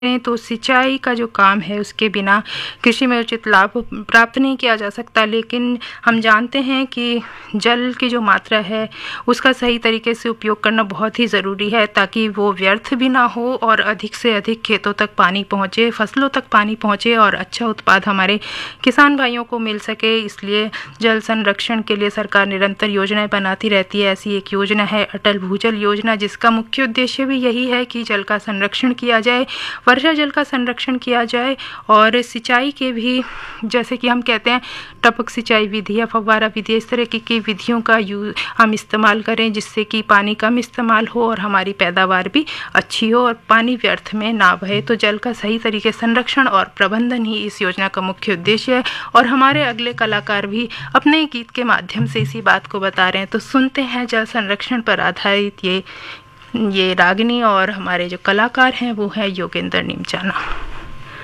तो सिंचाई का जो काम है उसके बिना कृषि में उचित लाभ प्राप्त नहीं किया जा सकता। लेकिन हम जानते हैं कि जल की जो मात्रा है उसका सही तरीके से उपयोग करना बहुत ही ज़रूरी है, ताकि वो व्यर्थ भी ना हो और अधिक से अधिक खेतों तक पानी पहुँचे, फसलों तक पानी पहुँचे और अच्छा उत्पाद हमारे किसान भाइयों को मिल सके। इसलिए जल संरक्षण के लिए सरकार निरंतर योजनाएं बनाती रहती है। ऐसी एक योजना है अटल भूजल योजना, जिसका मुख्य उद्देश्य भी यही है कि जल का संरक्षण किया जाए, वर्षा जल का संरक्षण किया जाए और सिंचाई के भी, जैसे कि हम कहते हैं टपक सिंचाई विधि या फव्वारा विधि, इस तरह की विधियों का हम इस्तेमाल करें, जिससे कि पानी कम इस्तेमाल हो और हमारी पैदावार भी अच्छी हो और पानी व्यर्थ में ना बहे। तो जल का सही तरीके संरक्षण और प्रबंधन ही इस योजना का मुख्य उद्देश्य है और हमारे अगले कलाकार भी अपने गीत के माध्यम से इसी बात को बता रहे हैं। तो सुनते हैं जल संरक्षण पर आधारित ये रागनी, और हमारे जो कलाकार हैं वो है योगेंद्र निमचाना।